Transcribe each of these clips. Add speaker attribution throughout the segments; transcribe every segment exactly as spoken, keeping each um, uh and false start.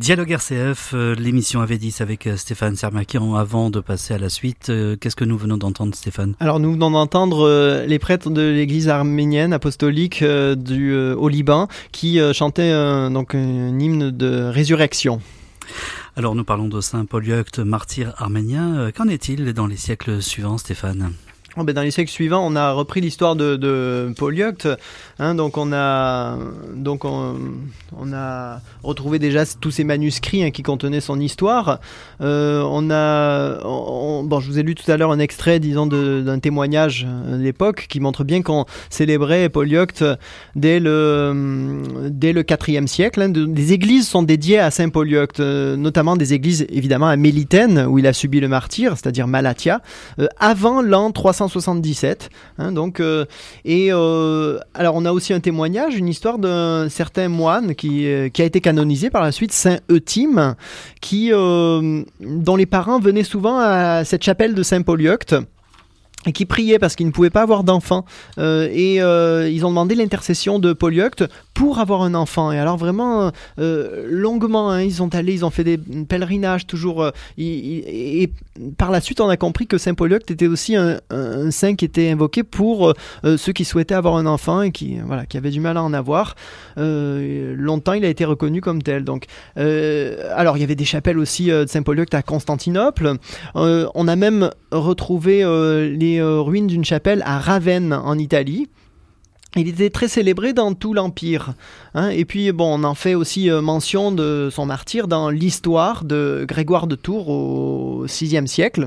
Speaker 1: Dialogue R C F, euh, l'émission A V dix avec euh, Stéphane Sermakian. Avant de passer à la suite, euh, qu'est-ce que nous venons d'entendre, Stéphane ?
Speaker 2: Alors nous venons d'entendre euh, les prêtres de l'église arménienne apostolique euh, du, euh, au Liban qui euh, chantaient euh, donc un hymne de résurrection.
Speaker 1: Alors nous parlons de Saint Polyeucte, martyr arménien. Euh, qu'en est-il dans les siècles suivants, Stéphane ?
Speaker 2: Oh ben dans les siècles suivants, on a repris l'histoire de, de Polyeucte. Hein, donc on a donc on, on a retrouvé déjà tous ces manuscrits hein, qui contenaient son histoire. Euh, on a on, bon, je vous ai lu tout à l'heure un extrait, disons, de, d'un témoignage de l'époque qui montre bien qu'on célébrait Polyeucte dès le dès le quatrième siècle. Hein. De, des églises sont dédiées à Saint Polyeucte, euh, notamment des églises évidemment à Mélitène où il a subi le martyre, c'est-à-dire Malatia, euh, avant l'an trois cent soixante-dix-sept. Hein, donc, euh, et euh, alors on a aussi un témoignage, une histoire d'un certain moine qui, euh, qui a été canonisé par la suite, Saint Eutyme, qui, euh, dont les parents venaient souvent à cette chapelle de Saint Polyeucte et qui priaient parce qu'ils ne pouvaient pas avoir d'enfant. Euh, et euh, ils ont demandé l'intercession de Polyeucte pour avoir un enfant. Et alors vraiment, euh, longuement, hein, ils sont allés, ils ont fait des pèlerinages toujours. Euh, et, et par la suite, on a compris que Saint Polyeucte était aussi un, un, un saint qui était invoqué pour euh, ceux qui souhaitaient avoir un enfant et qui, voilà, qui avaient du mal à en avoir. Euh, longtemps, il a été reconnu comme tel. Donc, euh, alors, il y avait des chapelles aussi euh, de Saint Polyeucte à Constantinople. Euh, on a même retrouvé euh, les euh, ruines d'une chapelle à Ravenne en Italie. Il était très célébré dans tout l'Empire. Hein. Et puis, bon, on en fait aussi euh, mention de son martyre dans l'histoire de Grégoire de Tours au sixième siècle,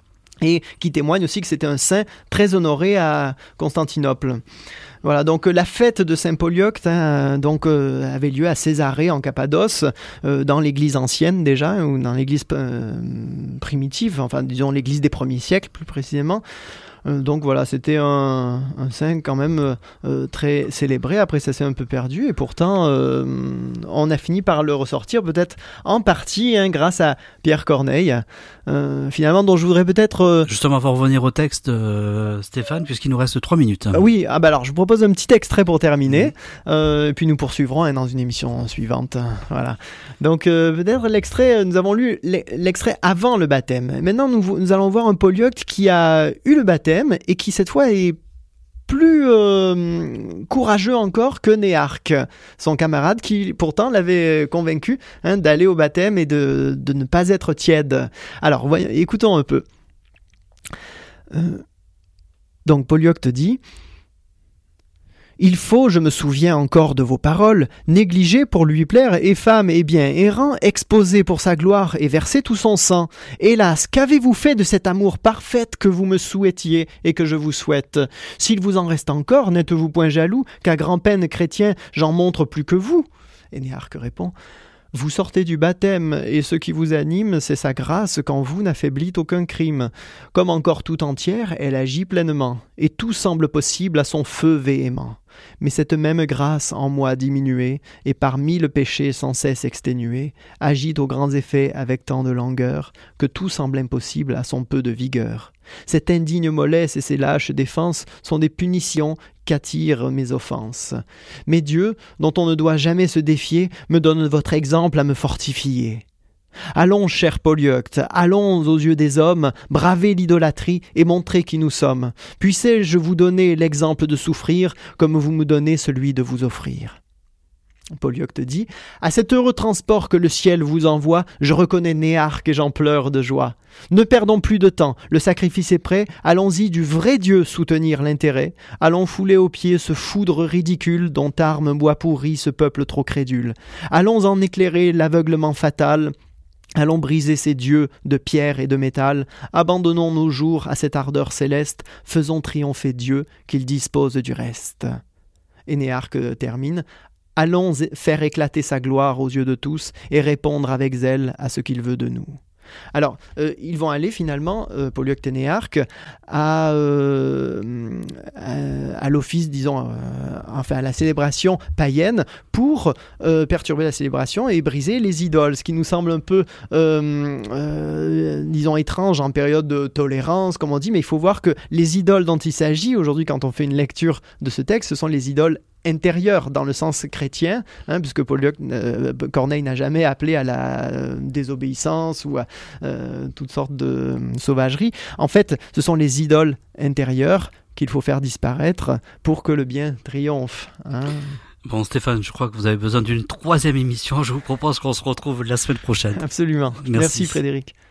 Speaker 2: et qui témoigne aussi que c'était un saint très honoré à Constantinople. Voilà, donc euh, la fête de Saint Polyeucte hein, donc, euh, avait lieu à Césarée en Cappadoce, euh, dans l'église ancienne déjà, ou dans l'église euh, primitive, enfin disons l'église des premiers siècles plus précisément. Euh, donc voilà, c'était un, un saint quand même euh, très célébré. Après ça s'est un peu perdu et pourtant euh, on a fini par le ressortir peut-être en partie hein, grâce à Pierre Corneille euh, finalement, dont je voudrais peut-être euh...
Speaker 1: justement on va revenir au texte euh, Stéphane, puisqu'il nous reste trois minutes.
Speaker 2: euh, oui, ah bah alors je vous propose un petit extrait pour terminer. Mmh. euh, et puis nous poursuivrons hein, dans une émission suivante. Voilà, donc euh, peut-être l'extrait, nous avons lu l'extrait avant le baptême. Maintenant nous, nous allons voir un Polyeucte qui a eu le baptême et qui cette fois est plus euh, courageux encore que Néarque, son camarade, qui pourtant l'avait convaincu hein, d'aller au baptême et de, de ne pas être tiède. Alors, voyons, écoutons un peu. Euh, donc, Polyeucte dit: il faut, je me souviens encore de vos paroles, négliger pour lui plaire et femme et bien errant, exposer pour sa gloire et verser tout son sang. Hélas, qu'avez-vous fait de cet amour parfait que vous me souhaitiez et que je vous souhaite? S'il vous en reste encore, n'êtes-vous point jaloux qu'à grand-peine chrétien, j'en montre plus que vous? Et Néarque répond: vous sortez du baptême, et ce qui vous anime, c'est sa grâce qu'en vous n'affaiblit aucun crime. Comme encore tout entière, elle agit pleinement, et tout semble possible à son feu véhément. Mais cette même grâce en moi diminuée, et par mille péchés sans cesse exténuée, agit aux grands effets avec tant de langueur, que tout semble impossible à son peu de vigueur. Cette indigne mollesse et ces lâches défenses sont des punitions qu'attirent mes offenses. Mais Dieu, dont on ne doit jamais se défier, me donne votre exemple à me fortifier. Allons, cher Polyeucte, allons aux yeux des hommes, braver l'idolâtrie et montrer qui nous sommes. Puissais-je vous donner l'exemple de souffrir, comme vous me donnez celui de vous offrir. Polyeucte dit: à cet heureux transport que le ciel vous envoie, je reconnais Néarque et j'en pleure de joie. Ne perdons plus de temps, le sacrifice est prêt, allons-y du vrai Dieu soutenir l'intérêt. Allons fouler aux pieds ce foudre ridicule dont arme bois pourri ce peuple trop crédule. Allons en éclairer l'aveuglement fatal. Allons briser ces dieux de pierre et de métal, abandonnons nos jours à cette ardeur céleste, faisons triompher Dieu qu'il dispose du reste. Et Néarque termine: allons faire éclater sa gloire aux yeux de tous et répondre avec zèle à ce qu'il veut de nous. Alors, euh, ils vont aller finalement, euh, Polyeucte et Néarque, à, euh, à, à l'office, disons, euh, enfin à la célébration païenne pour euh, perturber la célébration et briser les idoles, ce qui nous semble un peu, euh, euh, disons, étrange en période de tolérance, comme on dit, mais il faut voir que les idoles dont il s'agit aujourd'hui quand on fait une lecture de ce texte, ce sont les idoles intérieure dans le sens chrétien, hein, puisque Paul euh, Corneille n'a jamais appelé à la euh, désobéissance ou à euh, toutes sortes de sauvageries. En fait, ce sont les idoles intérieures qu'il faut faire disparaître pour que le bien triomphe. Hein.
Speaker 1: Bon Stéphane, je crois que vous avez besoin d'une troisième émission. Je vous propose qu'on se retrouve la semaine prochaine.
Speaker 2: Absolument. Merci, Merci Frédéric.